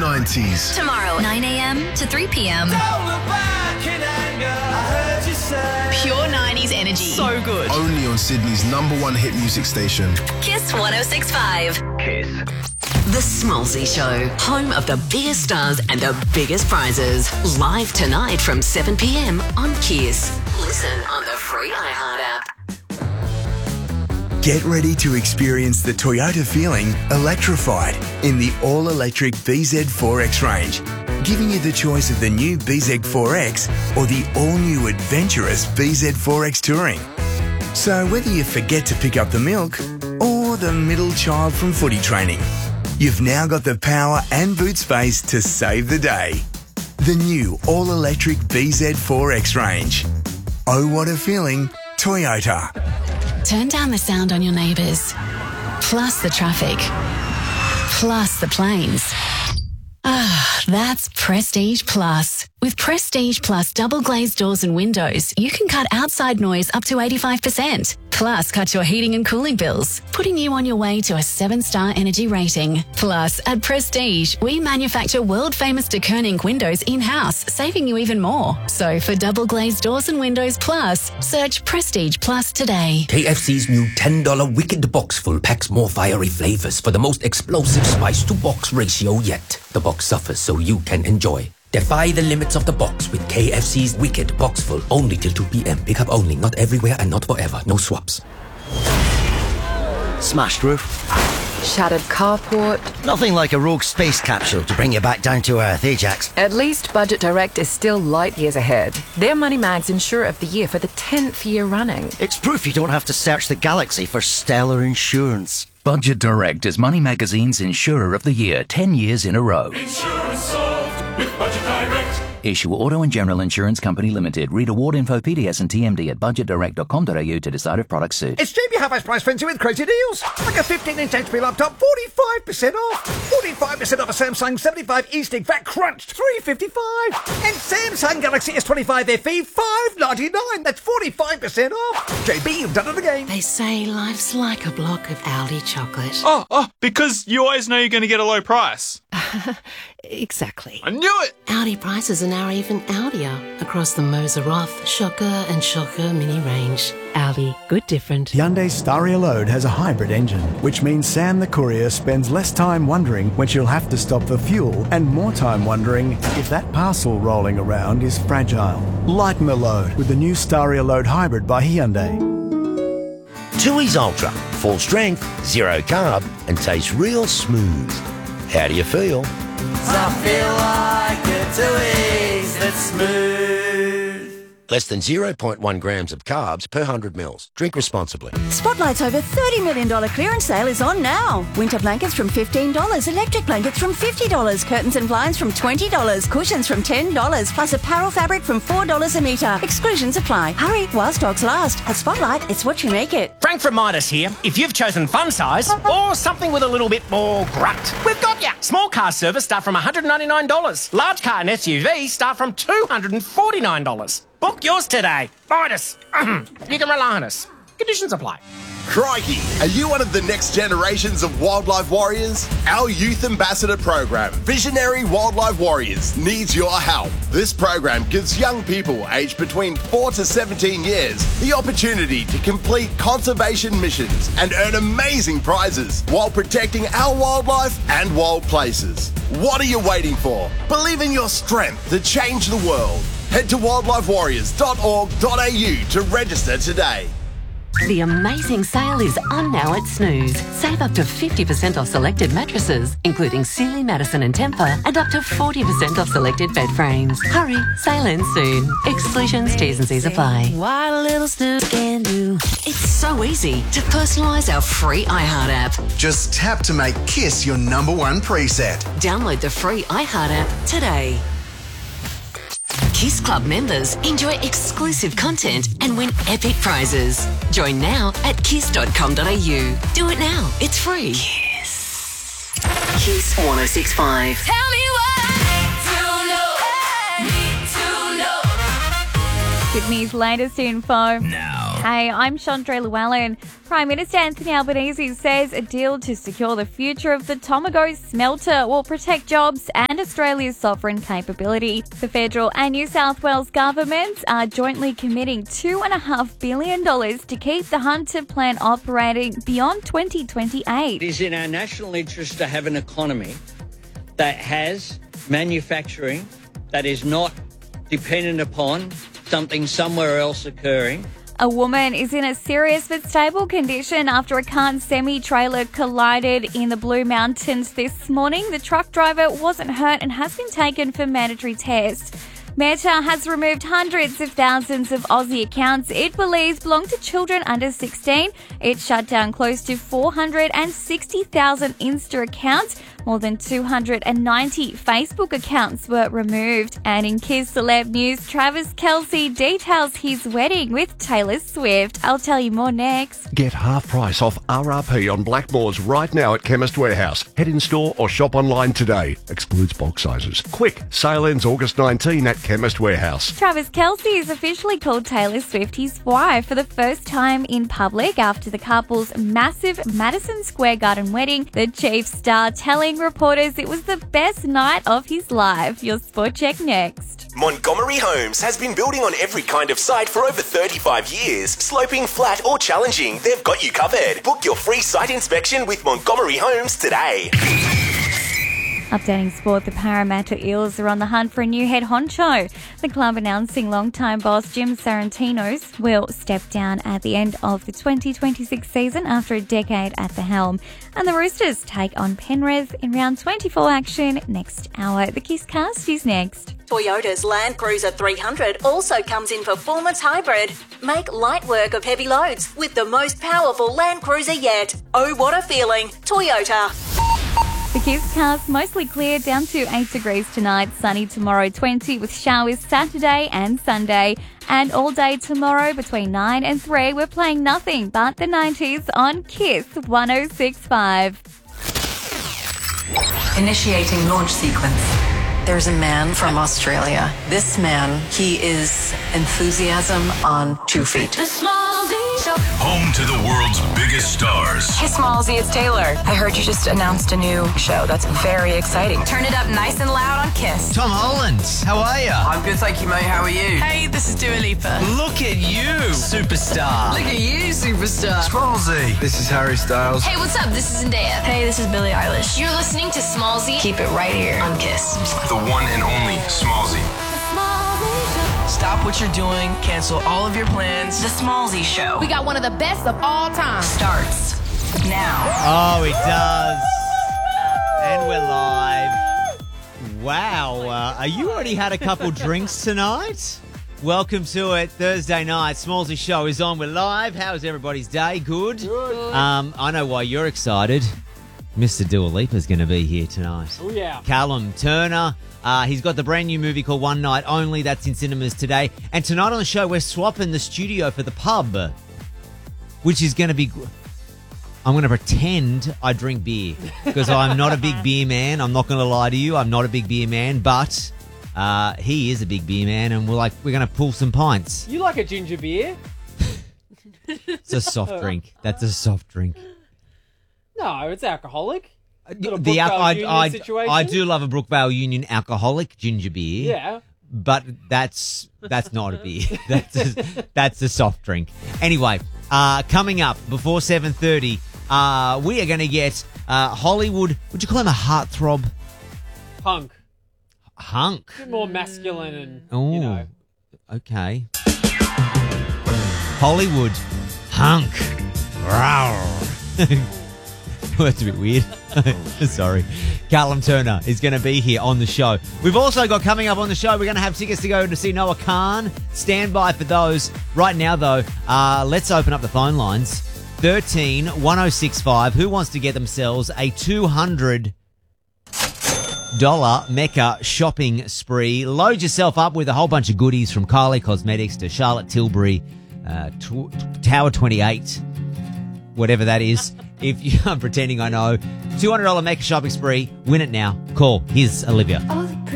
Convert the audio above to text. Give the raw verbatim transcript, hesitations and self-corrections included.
nineties. Tomorrow, nine a.m. to three p.m. Pure nineties energy. So good. Only on Sydney's number one hit music station. Kiss one oh six point five. Kiss. The Smallsy Show, home of the biggest stars and the biggest prizes. Live tonight from seven p.m. on Kiss. Listen on the free iHeart app. Get ready to experience the Toyota feeling electrified in the all-electric B Z four X range, giving you the choice of the new B Z four X or the all-new adventurous B Z four X Touring. So whether you forget to pick up the milk or the middle child from footy training, you've now got the power and boot space to save the day. The new all-electric B Z four X range. Oh, what a feeling, Toyota. Turn down the sound on your neighbours, plus the traffic, plus the planes. Ah, that's Prestige Plus. With Prestige Plus double glazed doors and windows, you can cut outside noise up to eighty-five percent. Plus, cut your heating and cooling bills, putting you on your way to a seven-star energy rating. Plus, at Prestige, we manufacture world-famous de Koning windows in-house, saving you even more. So, for double glazed doors and windows plus, search Prestige Plus today. K F C's new ten dollars Wicked Box Full packs more fiery flavors for the most explosive spice-to-box ratio yet. The box suffers so you can enjoy. Defy the limits of the box with K F C's Wicked Box Full, only till two p.m. Pick up only, not everywhere and not forever. No swaps. Smashed roof. Shattered carport. Nothing like a rogue space capsule to bring you back down to earth, eh, Jax? At least Budget Direct is still light years ahead. They're Money Mag's Insurer of the Year for the tenth year running. It's proof you don't have to search the galaxy for stellar insurance. Budget Direct is Money Magazine's Insurer of the Year, ten years in a row. Insurance solved with Budget Direct. Issue Auto and General Insurance Company Limited. Read award info, P D S and T M D at budget direct dot com dot a u to decide if products suit. It's J B Hi-Fi's price frenzy with crazy deals. Like a fifteen inch H P laptop, forty-five percent off. forty-five percent off a Samsung seventy-five E-Stick Fat Crunched, three fifty-five. And Samsung Galaxy S twenty-five F E, five ninety-nine. That's forty-five percent off. J B, you've done it again. They say life's like a block of Aldi chocolate. Oh, oh, because you always know you're going to get a low price. Exactly. I knew it! Aldi prices are now even Aldier across the Moser Roth, Shocker and Shocker mini range. Aldi, good different. Hyundai Staria Load has a hybrid engine, which means Sam the courier spends less time wondering when she'll have to stop for fuel and more time wondering if that parcel rolling around is fragile. Lighten the load with the new Staria Load Hybrid by Hyundai. Tooheys Ultra, full strength, zero carb, and tastes real smooth. How do you feel? I feel like a Tooheys that's smooth. Less than zero point one grams of carbs per one hundred mils. Drink responsibly. Spotlight's over thirty million dollars clearance sale is on now. Winter blankets from fifteen dollars, electric blankets from fifty dollars, curtains and blinds from twenty dollars, cushions from ten dollars, plus apparel fabric from four dollars a metre. Exclusions apply. Hurry while stocks last. At Spotlight, it's what you make it. Frank from Midas here. If you've chosen fun size or something with a little bit more grunt, we've got ya. Small car service start from one hundred ninety-nine dollars. Large car and S U V start from two hundred forty-nine dollars. Book yours today. Midas. You can rely on us. Conditions apply. Crikey, are you one of the next generations of wildlife warriors? Our Youth Ambassador program, Visionary Wildlife Warriors, needs your help. This program gives young people aged between four to seventeen years the opportunity to complete conservation missions and earn amazing prizes while protecting our wildlife and wild places. What are you waiting for? Believe in your strength to change the world. Head to wildlife warriors dot org dot a u to register today. The amazing sale is on now at Snooze. Save up to fifty percent off selected mattresses, including Sealy, Madison and Tempur, and up to forty percent off selected bed frames. Hurry, sale ends soon. Exclusions, T's and C's apply. What a little Snooze can do. It's so easy to personalise our free iHeart app. Just tap to make Kiss your number one preset. Download the free iHeart app today. Kiss Club members enjoy exclusive content and win epic prizes. Join now at kiss dot com dot a u. Do it now. It's free. Kiss. Kiss one oh six point five. Tell me what to know. Need to know. Sydney's latest info. Now. Hey, I'm Chandra Llewellyn. Prime Minister Anthony Albanese says a deal to secure the future of the Tomago smelter will protect jobs and and Australia's sovereign capability. The federal and New South Wales governments are jointly committing two point five billion dollars to keep the Hunter plant operating beyond twenty twenty-eight. It is in our national interest to have an economy that has manufacturing that is not dependent upon something somewhere else occurring. A woman is in a serious but stable condition after a Cairns semi-trailer collided in the Blue Mountains this morning. The truck driver wasn't hurt and has been taken for mandatory tests. Meta has removed hundreds of thousands of Aussie accounts it believes belong to children under sixteen. It shut down close to four hundred sixty thousand Insta accounts. More than two hundred ninety Facebook accounts were removed. And in Kiss Celeb News, Travis Kelce details his wedding with Taylor Swift. I'll tell you more next. Get half price off R R P on Blackmores right now at Chemist Warehouse. Head in store or shop online today. Excludes bulk sizes. Quick, sale ends August nineteenth at Chemist Warehouse. Travis Kelce has officially called Taylor Swift his wife for the first time in public after the couple's massive Madison Square Garden wedding. The Chiefs star telling reporters it was the best night of his life. Your Sport Check next. Montgomery Homes has been building on every kind of site for over thirty-five years. Sloping, flat or challenging, they've got you covered. Book your free site inspection with Montgomery Homes today. Updating sport, the Parramatta Eels are on the hunt for a new head honcho. The club announcing longtime boss Jim Sarantinos will step down at the end of the twenty twenty-six season after a decade at the helm. And the Roosters take on Penrith in round twenty-four action next hour. The Kiss Cast is next. Toyota's Land Cruiser three hundred also comes in performance hybrid. Make light work of heavy loads with the most powerful Land Cruiser yet. Oh, what a feeling. Toyota. The Kiss Cast mostly clear, down to eight degrees tonight, sunny tomorrow twenty with showers Saturday and Sunday. And all day tomorrow between nine and three, we're playing nothing but the nineties on Kiss one oh six point five. Initiating launch sequence. There's a man from Australia. This man, he is enthusiasm on two feet. The Smallzy Show. Home to the world's biggest stars. Hey, Smallzy, it's Taylor. I heard you just announced a new show. That's very exciting. Turn it up nice and loud on Kiss. Tom Holland, how are you? I'm good, thank you, mate. How are you? Hey, this is Dua Lipa. Look at you, superstar. Look at you, superstar. Smallzy. This is Harry Styles. Hey, what's up? This is Zendaya. Hey, this is Billie Eilish. You're listening to Smallzy. Keep it right here on Kiss. The one and only Smallzy. Stop what you're doing. Cancel all of your plans. The Smallzy Show. We got one of the best of all time. Starts now. Oh, it does. And we're live. Wow. Uh, are you already had a couple drinks tonight? Welcome to it. Thursday night. Smallzy Show is on. We're live. How's everybody's day? Good? Good. Um, I know why you're excited. Mister Dua Lipa's going to be here tonight. Oh, yeah. Callum Turner. Uh, he's got the brand new movie called One Night Only. That's in cinemas today. And tonight on the show, we're swapping the studio for the pub, which is going to be... I'm going to pretend I drink beer because I'm not a big beer man. I'm not going to lie to you. I'm not a big beer man, but uh, he is a big beer man, and we're like, we're going to pull some pints. You like a ginger beer? It's a soft drink. That's a soft drink. No, it's alcoholic. The al- I, I, I do love a Brookvale Union alcoholic ginger beer. Yeah. But that's that's not a beer. That's a, that's a soft drink. Anyway, uh, coming up before seven thirty, uh, we are going to get uh, Hollywood. Would you call him a heartthrob? Hunk. Hunk. A bit more masculine and, Oh, you know. okay. Hollywood hunk. Rawr. That's a bit weird. Sorry. Callum Turner is going to be here on the show. We've also got coming up on the show, we're going to have tickets to go to see Noah Khan. Stand by for those. Right now, though, uh, let's open up the phone lines. thirteen one oh six five. Who wants to get themselves a two hundred dollars Mecca shopping spree? Load yourself up with a whole bunch of goodies from Kylie Cosmetics to Charlotte Tilbury, uh, t- Tower twenty-eight, whatever that is. If you, I'm pretending I know. two hundred dollars Mecca shopping spree. Win it now. Call. Here's Olivia. Oh,